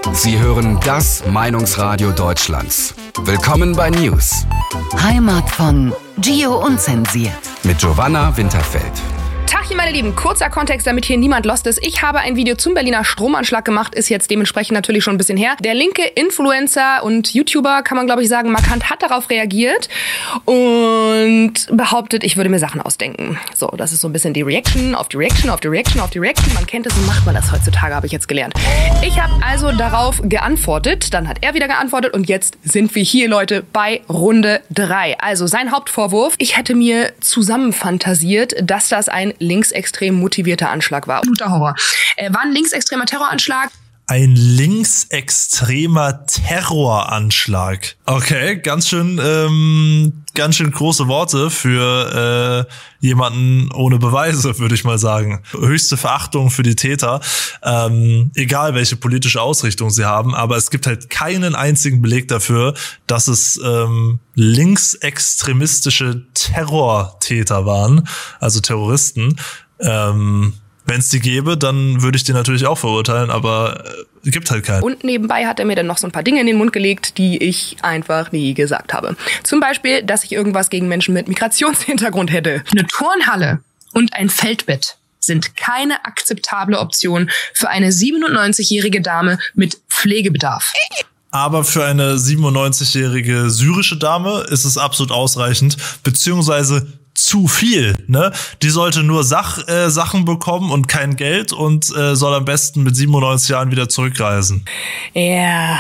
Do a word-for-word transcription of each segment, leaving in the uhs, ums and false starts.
Sie hören das Meinungsradio Deutschlands. Willkommen bei News. Heimat von Gio Unzensiert. Mit Giovanna Winterfeld. Tachchen, meine Lieben, kurzer Kontext, damit hier niemand lost ist. Ich habe ein Video zum Berliner Stromanschlag gemacht, ist jetzt dementsprechend natürlich schon ein bisschen her. Der linke Influencer und YouTuber, kann man glaube ich sagen, markant hat darauf reagiert und behauptet, ich würde mir Sachen ausdenken. So, das ist so ein bisschen die Reaction auf die Reaction auf die Reaction auf die Reaction. Man kennt es, so macht man das heutzutage, habe ich jetzt gelernt. Ich habe also darauf geantwortet, dann hat er wieder geantwortet und jetzt sind wir hier, Leute, bei Runde drei. Also sein Hauptvorwurf, ich hätte mir zusammenfantasiert, dass das ein linksextrem motivierter Anschlag war. Guter Horror. Äh, war ein linksextremer Terroranschlag. Ein linksextremer Terroranschlag. Okay, ganz schön, ähm, ganz schön große Worte für äh, jemanden ohne Beweise, würde ich mal sagen. Höchste Verachtung für die Täter, ähm, egal welche politische Ausrichtung sie haben. Aber es gibt halt keinen einzigen Beleg dafür, dass es ähm, linksextremistische Terrortäter waren, also Terroristen. Ähm, Wenn es die gäbe, dann würde ich die natürlich auch verurteilen, aber äh, gibt halt keinen. Und nebenbei hat er mir dann noch so ein paar Dinge in den Mund gelegt, die ich einfach nie gesagt habe. Zum Beispiel, dass ich irgendwas gegen Menschen mit Migrationshintergrund hätte. Eine Turnhalle und ein Feldbett sind keine akzeptable Option für eine siebenundneunzigjährige Dame mit Pflegebedarf. Aber für eine siebenundneunzigjährige syrische Dame ist es absolut ausreichend, beziehungsweise zu viel, ne? Die sollte nur Sach, äh, Sachen bekommen und kein Geld und äh, soll am besten mit siebenundneunzig Jahren wieder zurückreisen. Ja,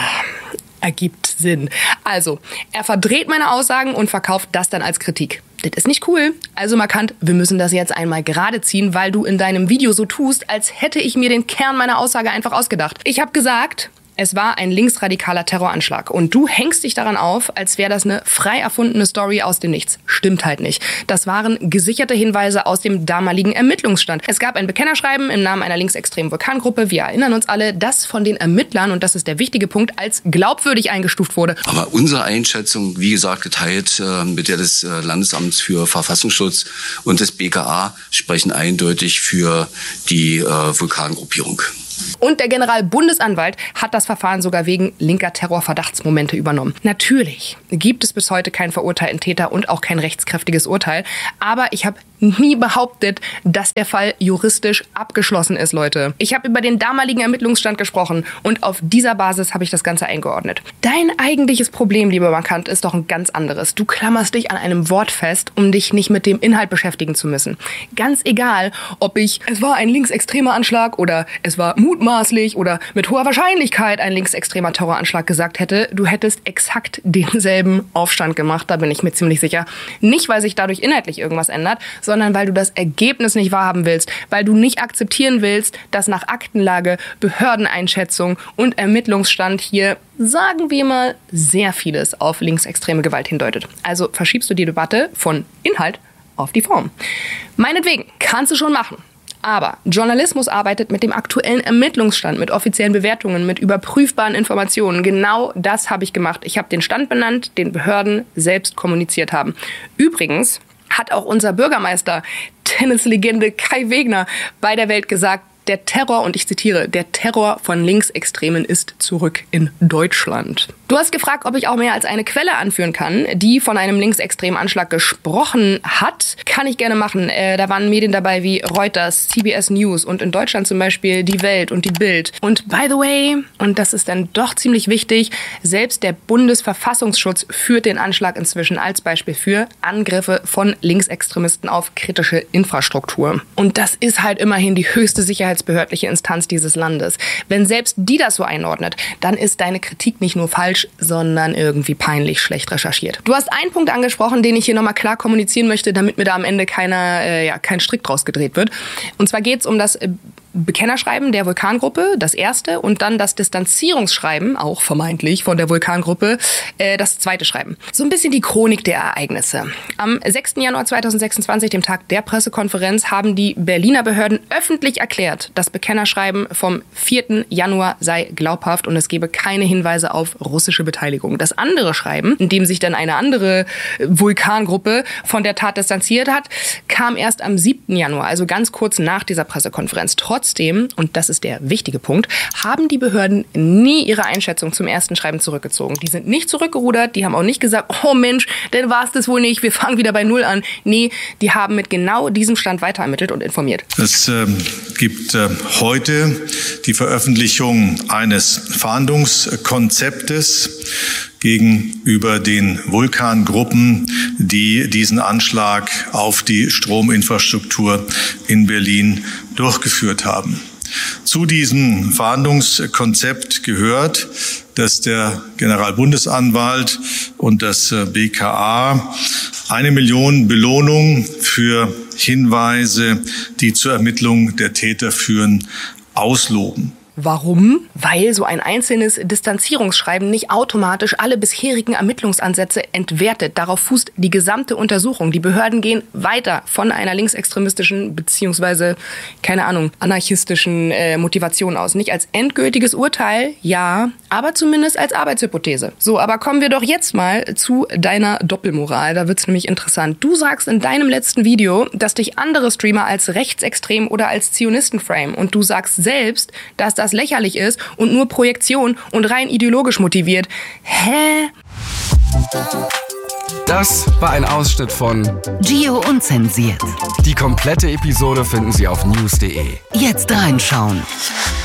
ergibt Sinn. Also, er verdreht meine Aussagen und verkauft das dann als Kritik. Das ist nicht cool. Also markant, wir müssen das jetzt einmal gerade ziehen, weil du in deinem Video so tust, als hätte ich mir den Kern meiner Aussage einfach ausgedacht. Ich habe gesagt, es war ein linksradikaler Terroranschlag. Und du hängst dich daran auf, als wäre das eine frei erfundene Story aus dem Nichts. Stimmt halt nicht. Das waren gesicherte Hinweise aus dem damaligen Ermittlungsstand. Es gab ein Bekennerschreiben im Namen einer linksextremen Vulkangruppe. Wir erinnern uns alle, das von den Ermittlern, und das ist der wichtige Punkt, als glaubwürdig eingestuft wurde. Aber unsere Einschätzung, wie gesagt, geteilt äh, mit der des äh, Landesamts für Verfassungsschutz und des B K A, sprechen eindeutig für die äh, Vulkangruppierung. Und der Generalbundesanwalt hat das Verfahren sogar wegen linker Terrorverdachtsmomente übernommen. Natürlich gibt es bis heute keinen verurteilten Täter und auch kein rechtskräftiges Urteil. Aber ich habe nie behauptet, dass der Fall juristisch abgeschlossen ist, Leute. Ich habe über den damaligen Ermittlungsstand gesprochen und auf dieser Basis habe ich das Ganze eingeordnet. Dein eigentliches Problem, lieber Markant, ist doch ein ganz anderes. Du klammerst dich an einem Wort fest, um dich nicht mit dem Inhalt beschäftigen zu müssen. Ganz egal, ob ich, es war ein linksextremer Anschlag oder es war mutmaßlich oder mit hoher Wahrscheinlichkeit ein linksextremer Terroranschlag gesagt hätte, du hättest exakt denselben Aufstand gemacht, da bin ich mir ziemlich sicher. Nicht, weil sich dadurch inhaltlich irgendwas ändert, sondern weil du das Ergebnis nicht wahrhaben willst, weil du nicht akzeptieren willst, dass nach Aktenlage, Behördeneinschätzung und Ermittlungsstand hier, sagen wir mal, sehr vieles auf linksextreme Gewalt hindeutet. Also verschiebst du die Debatte von Inhalt auf die Form. Meinetwegen, kannst du schon machen. Aber Journalismus arbeitet mit dem aktuellen Ermittlungsstand, mit offiziellen Bewertungen, mit überprüfbaren Informationen. Genau das habe ich gemacht. Ich habe den Stand benannt, den Behörden selbst kommuniziert haben. Übrigens hat auch unser Bürgermeister, Tennislegende Kai Wegner, bei der Welt gesagt, der Terror, und ich zitiere, der Terror von Linksextremen ist zurück in Deutschland. Du hast gefragt, ob ich auch mehr als eine Quelle anführen kann, die von einem linksextremen Anschlag gesprochen hat. Kann ich gerne machen. Äh, da waren Medien dabei wie Reuters, C B S News und in Deutschland zum Beispiel Die Welt und Die Bild. Und by the way, und das ist dann doch ziemlich wichtig, selbst der Bundesverfassungsschutz führt den Anschlag inzwischen als Beispiel für Angriffe von Linksextremisten auf kritische Infrastruktur. Und das ist halt immerhin die höchste sicherheitsbehördliche Instanz dieses Landes. Wenn selbst die das so einordnet, dann ist deine Kritik nicht nur falsch, sondern irgendwie peinlich schlecht recherchiert. Du hast einen Punkt angesprochen, den ich hier nochmal klar kommunizieren möchte, damit mir da am Ende keiner, äh, ja, kein Strick draus gedreht wird. Und zwar geht es um das äh, Bekennerschreiben der Vulkangruppe, das erste, und dann das Distanzierungsschreiben, auch vermeintlich von der Vulkangruppe, äh, das zweite Schreiben. So ein bisschen die Chronik der Ereignisse. Am sechsten Januar zweitausendsechsundzwanzig, dem Tag der Pressekonferenz, haben die Berliner Behörden öffentlich erklärt, das Bekennerschreiben vom vierten Januar sei glaubhaft und es gebe keine Hinweise auf russische Beteiligung. Das andere Schreiben, in dem sich dann eine andere Vulkangruppe von der Tat distanziert hat, kam erst am siebten Januar, also ganz kurz nach dieser Pressekonferenz. Trotz Trotzdem, und das ist der wichtige Punkt, haben die Behörden nie ihre Einschätzung zum ersten Schreiben zurückgezogen. Die sind nicht zurückgerudert, die haben auch nicht gesagt, oh Mensch, dann war es das wohl nicht, wir fangen wieder bei Null an. Nee, die haben mit genau diesem Stand weiter ermittelt und informiert. Es äh, gibt äh, heute die Veröffentlichung eines Fahndungskonzeptes gegenüber den Vulkangruppen, die diesen Anschlag auf die Strominfrastruktur in Berlin durchgeführt haben. Zu diesem Fahndungskonzept gehört, dass der Generalbundesanwalt und das B K A eine Million Belohnung für Hinweise, die zur Ermittlung der Täter führen, ausloben. Warum? Weil so ein einzelnes Distanzierungsschreiben nicht automatisch alle bisherigen Ermittlungsansätze entwertet. Darauf fußt die gesamte Untersuchung. Die Behörden gehen weiter von einer linksextremistischen beziehungsweise, keine Ahnung, anarchistischen äh, Motivation aus. Nicht als endgültiges Urteil, ja, aber zumindest als Arbeitshypothese. So, aber kommen wir doch jetzt mal zu deiner Doppelmoral. Da wird's nämlich interessant. Du sagst in deinem letzten Video, dass dich andere Streamer als rechtsextrem oder als Zionisten framen. Und du sagst selbst, dass das lächerlich ist und nur Projektion und rein ideologisch motiviert. Hä? Das war ein Ausschnitt von Gio Unzensiert. Die komplette Episode finden Sie auf news punkt de. Jetzt reinschauen.